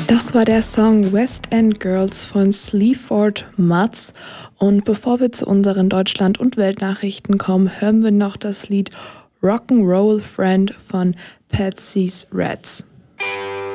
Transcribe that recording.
Das war der Song West End Girls von Sleaford Mods. Und bevor wir zu unseren Deutschland- und Weltnachrichten kommen, hören wir noch das Lied Rock'n'Roll Friend von Patsy's Rats.